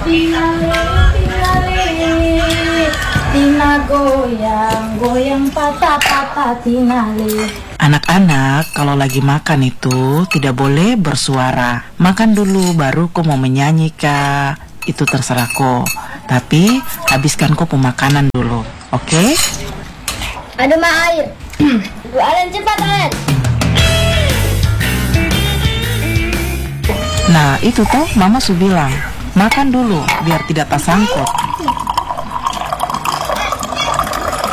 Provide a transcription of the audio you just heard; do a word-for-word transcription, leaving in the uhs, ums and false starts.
Tinale, tinale, tina goyang, goyang patah-patah tinale. Anak-anak, kalau lagi makan itu tidak boleh bersuara. Makan dulu baru kau mau menyanyi, Kak. Itu terserah kau. Tapi habiskan kau pemakanan dulu, oke? Okay? Aduh, ma air. Aduh, Alen cepat, Alen. Nah, itu toh Mama su bilang, makan dulu biar tidak tersangkut.